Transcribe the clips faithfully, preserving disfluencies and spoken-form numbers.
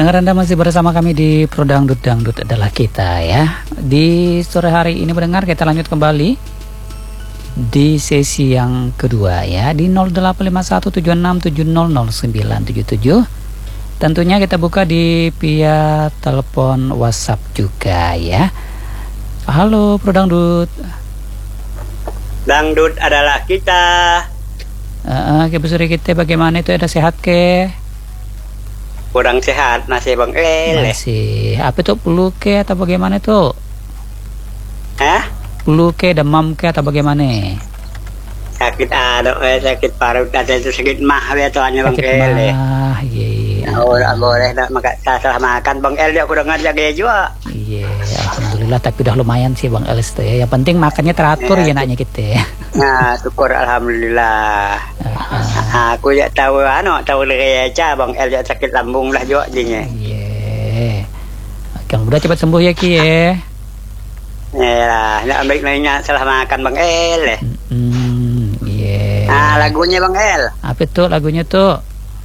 Pendengar Anda masih bersama kami di Pro Dangdut, Dangdut adalah kita ya. Di sore hari ini pendengar kita lanjut kembali di sesi yang kedua ya, di nol delapan lima satu tujuh enam tujuh nol nol sembilan tujuh tujuh. Tentunya kita buka di via telepon WhatsApp juga ya. Halo Pro Dangdut. Dangdut adalah kita. Uh, uh, sore kita bagaimana itu, ada sehat ke? Kurang sehat masih Bang El. Masih. Apa itu, flu ke atau bagaimana itu? Hah? Flu ke, demam ke atau bagaimana? Sakit ada, eh, sakit paru, ada itu sakit mah ya tuannya Bang El. Sakit mah, iya. Oh, tak boleh nak makan salah makan Bang El, dia kurang ajar dia juga. Iya, alhamdulillah, tapi udah lumayan sih Bang El itu ya. Yang penting makannya teratur ya, ya naknya kita. Nah, syukur alhamdulillah. Uh-huh. Aku ya tahu anu, tahu dari aja Bang El ya sakit lambung lah juga jinya. Iya. Kang udah cepat sembuh ya Ki ya. Ya, nak ambil lainnya salah makan Bang El. Hmm, iya. Ah, lagunya Bang El. Apa tuh lagunya tuh?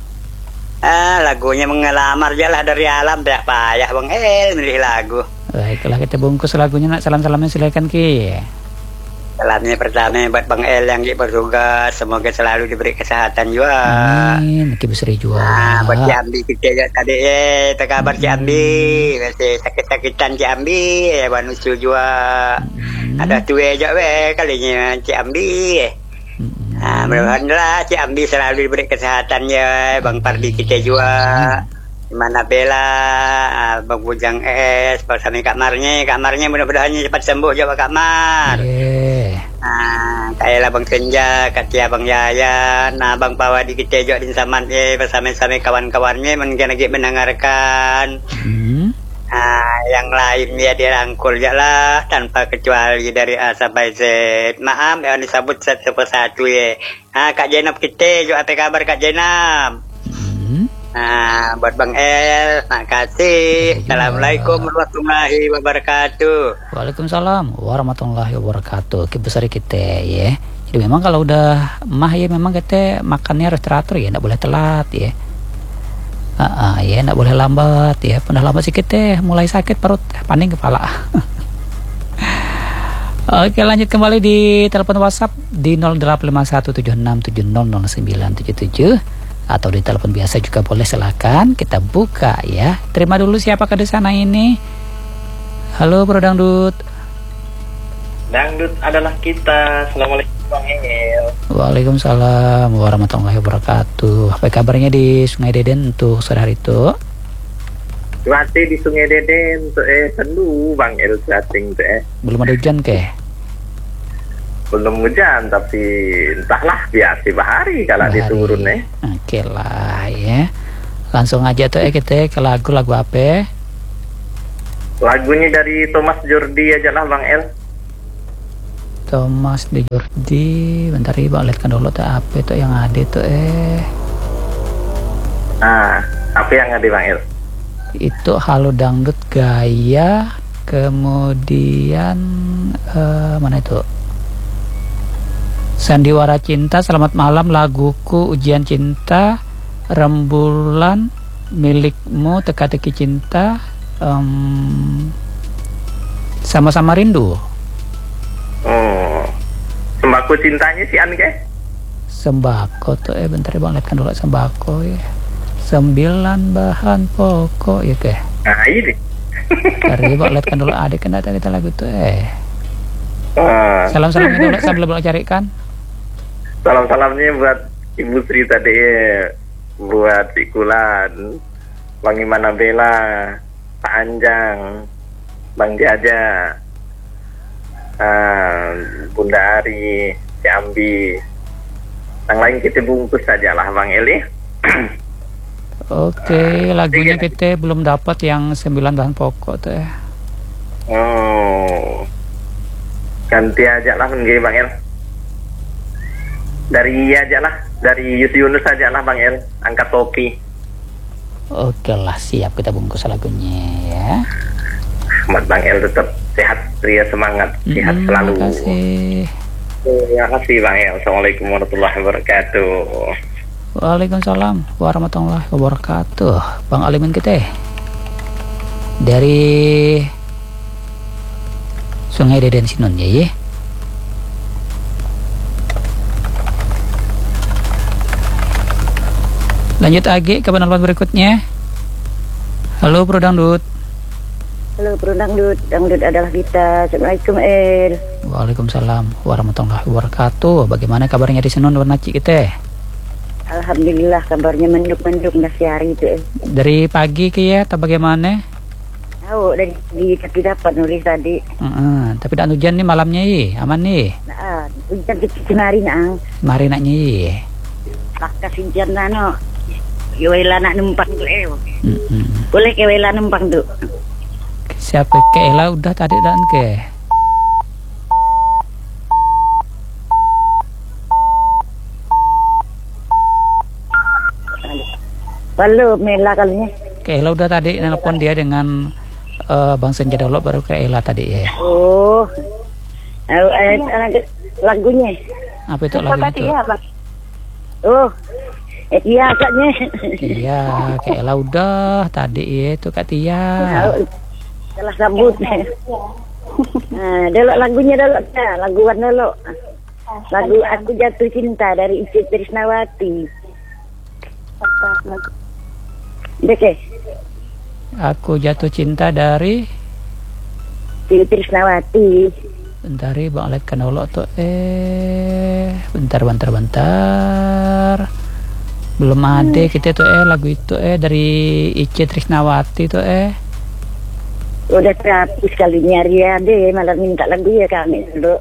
Ah, lagunya mengelamar aja lah dari alam, tidak payah Bang El milih lagu. Baiklah, kita bungkus lagunya, nak salam-salamnya silakan Ki. Salamnya pertama buat Bang El yang bertugas, semoga selalu diberi kesehatan juga. Amin, Ki Besri juga. Nah, buat Ciambi kita ya tadi eh, apa kabar Ciambi? Masih sakit-sakitan Ciambi, ya manusia juga. Hmm. Ada tuwe aja weh kalinya Ciambi. Hmm. Nah, mudah-mudahan Ciambi selalu diberi kesehatan ya, Bang Pardi kita juga. Mana Bella, Bang Bujang es, bersama kamarnya, kamarnya mudah-mudahan cepat sembuh jawab kamar. Yeah. Nah, kayalah Bang Senja, Katia Bang Yaya, nah Bang Pawadi kita juga di Saman eh bersama-sama kawan-kawannya mungkin lagi mendengarkan. Mm. Nah, yang lain ya dirangkul ya lah tanpa kecuali dari A sampai Z. Maaf yang disebut satu persatu ya. Nah, Kak Jenab kita juga apa kabar Kak Jenab? Nah, buat Bang El, makasih. Assalamualaikum warahmatullahi wabarakatuh. Waalaikumsalam warahmatullahi wabarakatuh. Kebesar kita ya. Jadi memang kalau udah mah ya memang kita makannya harus teratur ya, enggak boleh telat ya. Ah, uh, uh, ya enggak boleh lambat ya. Pernah lambat sih kita mulai sakit perut, paning kepala. Oke, lanjut kembali di telepon WhatsApp di nol delapan lima satu tujuh enam tujuh nol nol sembilan tujuh tujuh. Atau di telepon biasa juga boleh, silakan kita buka ya. Terima dulu siapakah di sana ini. Halo Bro Dangdut. Dangdut adalah kita. Assalamualaikum Bang El. Waalaikumsalam warahmatullahi wabarakatuh. Apa kabarnya di Sungai Deden untuk sore hari itu? Cuaca di Sungai Deden tuh eh sendu Bang El chatting tuh eh. Belum ada hujan ke? Belum hujan, tapi entahlah biasa bahari kalau diturun eh. Oke lah ya. Langsung aja tuh eh kita ke lagu-lagu apa? Lagunya dari Thomas Jordi aja lah Bang El. Thomas de Jordi. Bentar ya Bang, lihatkan dulu tuh apa tuh yang ada tuh eh. Nah, apa yang ada Bang El? Itu Halo Dangdut Gaya. Kemudian uh, mana itu? Sandiwara Cinta, Selamat Malam, Laguku, Ujian Cinta, Rembulan, Milikmu, Teka-teki Cinta, um, Sama-sama Rindu. Oh, Sembako Cintanya si An ke? Sembako tuh eh bentar ya Bang, lihatkan dulu sembako ya. Sembilan bahan pokok ya ke? Nah ini. Tadi Bang, lihatkan dulu ada kan data kita lagu tuh eh. Uh. Salam-salamnya dulu sambil Bang carikan. Salam-salamnya buat Ibu Sri tadi, buat Ikulan, Bang Imana Bella, Pak Anjang, Bang Jaja, uh, Bunda Ari, Ciambi. Yang lain kita bungkus saja lah Bang Eli. Oke, lagunya kita belum dapat yang sembilan bahan pokok tuh ya. Oh, ganti aja lah Bang El. Dari aja lah, dari Yus Yunus aja lah Bang El, angkat topi. Oke lah, siap kita bungkus lagunya ya. Ahmad Bang El tetap sehat, ria semangat, sehat mm, selalu. Terima kasih. Terima kasih Bang El. Assalamualaikum warahmatullahi wabarakatuh. Waalaikumsalam warahmatullahi wabarakatuh. Bang Alimin kita. dari Sungai Deden Sinun ya ye. Lanjut Agi ke penelpon berikutnya. Halo Bro Dangdut. Halo Bro Dangdut, Dangdut adalah kita. Assalamualaikum El. Waalaikumsalam warahmatullahi wabarakatuh. Bagaimana kabarnya di Sinun warna Cik kita? Alhamdulillah kabarnya menduk-menduk nasi hari itu El. Dari pagi ke ya atau bagaimana? Tahu dari di tapi dapat nulis tadi. Uh-uh. Tapi tak hujan nih malamnya ye, aman nih. Nah, hujan kecil mari nang. Mari naknya ye. Pakas hujan nano. Kewela nak numpang tu El. Mm-mm. Boleh kewela numpang tu. Siapa ke Ela udah tadi dan ke? Halo Mela kalinya. Ke Ela udah tadi nelpon dia dengan uh, Bang Senja dulu baru ke Ela tadi ya. Oh. Oh, eh, eh, lagunya. Apa itu lagu itu? Oh. Eh, iya katnya. Iya, ke Ela udah tadi ya itu Kak Tia. Nah, telah sambut. Nah, delok lagunya delok ya, laguan delok. Lagu Aku Jatuh Cinta dari Ici Trisnawati. Deke. Aku Jatuh Cinta dari Ici Trisnawati. Bentar ya Bang Alek dulu tuh eh bentar bentar bentar. Belum ada kita tuh eh lagu itu eh dari Ici Trisnawati tuh eh. Udah terhapus kali nyari ada malah minta lagu ya kami dulu.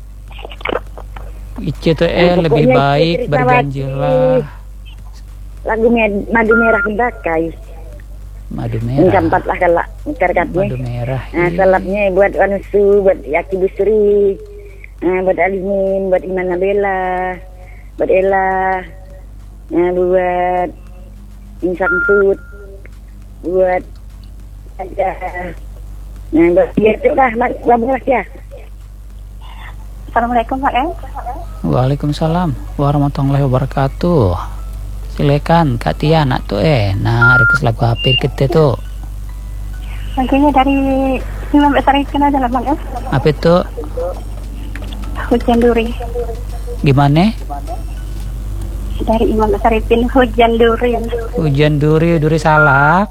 Ici tuh eh Nah, lebih pokoknya baik Ici berjanjilah. Lagu med- Madu Merah Kebakai. Madu Yang merah. keempat lah kalau karkatnya. Madu merah. Nah, iya. salapnya buat Wanusu, buat Yaki Busri, nah, buat Alimin, buat Iman Nabela, buat Ella, nah, buat Insang Sud, buat ada, nah, buat dia tu lah, gabung lah ya. Assalamualaikum Pak El. Waalaikumsalam warahmatullahi wabarakatuh. Silakan Kak Tia nak tuh eh nah request lagu hampir kita tuh. Lagunya dari Imam Besarikan aja lah Bang El. Apa itu? Hujan Duri. Gimana? Dari Imam Besarikan Hujan Duri. Hujan duri, duri salak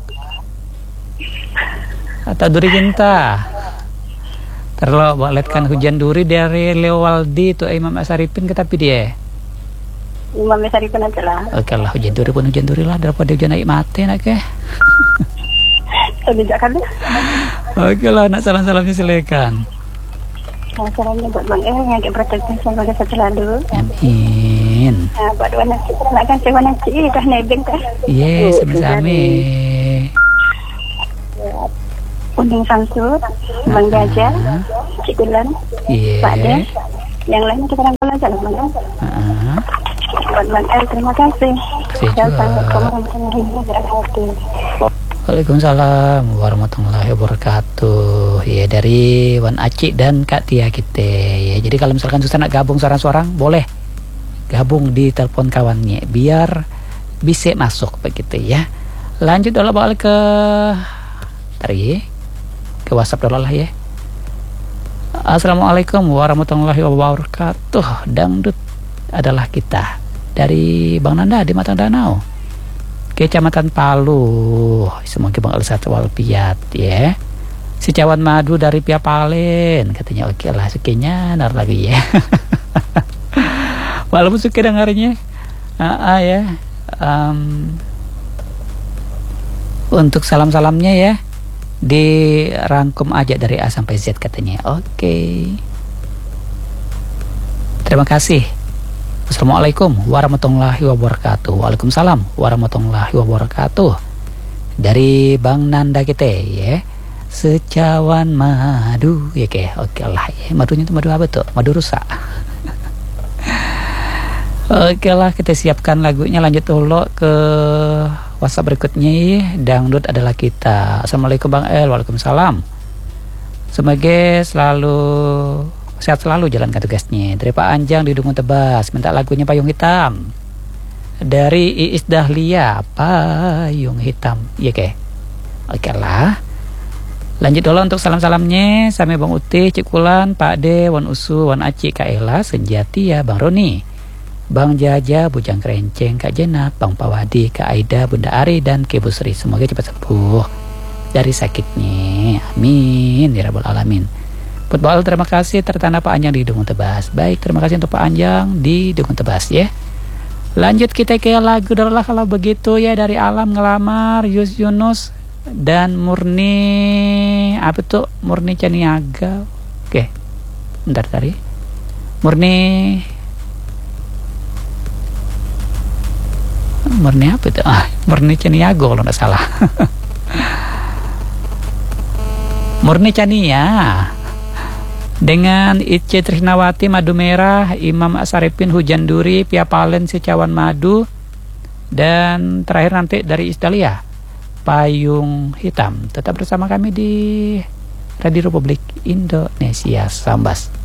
atau duri cinta? Terlalu baletkan hujan duri dari Leo Waldi itu Imam Asaripin ke tapi dia. Imam Besarikan aja lah. Oke lah hujan duri pun hujan duri lah daripada hujan naik mati nak ke. Tidak kan? Oke lah nak salam-salamnya silakan. Nah, salamnya buat Bang El yang agak protektif semoga selalu. Amin. Nah, buat warna cik, nak kan cik warna cik, dah nebeng kah? Yes, sama-sama. Unding Samsud, Bang Gajah, Cik Gulan, Iya. Pak De, yang lain kita rangkul aja lah Bang El. Heeh. Buat Bang El, terima kasih. Kasih juga. Assalamualaikum warahmatullahi wabarakatuh. Waalaikumsalam warahmatullahi wabarakatuh. Ya dari Wan Aci dan Kak Tia kita. Ya jadi kalau misalkan susah nak gabung seorang-seorang boleh gabung di telepon kawannya biar bisa masuk begitu ya. Lanjut dulu balik ke tadi ke WhatsApp dulu lah ya. Assalamualaikum warahmatullahi wabarakatuh. Dangdut adalah kita dari Bang Nanda di Matang Danau, Kecamatan Palu. Semoga Bang Elsa walfiat ya. Si cawan madu dari Pia Palen katanya oke lah sekinya nar lagi ya. Walaupun suka dengarnya ah, ah, ya um, untuk salam-salamnya ya dirangkum aja dari A sampai Z katanya. Oke. Terima kasih. Assalamualaikum warahmatullahi wabarakatuh. Waalaikumsalam warahmatullahi wabarakatuh. Dari Bang Nanda kita ya. Secawan madu ya ke. Oke lah ya. Madunya itu madu apa tuh? Madu rusak. Oke lah kita siapkan lagunya, lanjut dulu ke WhatsApp berikutnya ya. Dangdut adalah kita. Assalamualaikum Bang El. Waalaikumsalam. Semoga selalu sehat selalu jalankan tugasnya. Dari Pak Anjang di Dungun Tebas minta lagunya Payung Hitam. Dari Iis Dahlia Payung Hitam. Iya ke. Oke lah. Lanjut dulu untuk salam-salamnya. Sami Bang Utih, Cik Kulan, Pak De, Wan Usu, Wan Aci, Kak Ella, Senjati ya, Bang Roni, Bang Jaja, Bujang Kerenceng, Kak Jenap, Bang Pawadi, Kak Aida, Bunda Ari, dan Ki Bu Sri. Semoga cepat sembuh dari sakitnya. Amin ya rabbal alamin. Football, terima kasih. Tertanda Pak Anjang di Dungun Tebas. Baik, terima kasih untuk Pak Anjang di Dungun Tebas ya. Lanjut kita ke lagu adalah kalau begitu ya, dari Alam Ngelamar, Yus Yunus dan Murni, apa tuh, Murni Caniaga. Oke, bentar tadi Murni Murni apa itu? Ah, Murni Caniaga kalau nggak salah. Murni Cania dengan Ice Trisnawati, Madu Merah, Imam Asaripin, Hujan Duri, Pia Palen, Secawan Madu, dan terakhir nanti dari Isdalia, Payung Hitam. Tetap bersama kami di Radio Republik Indonesia Sambas.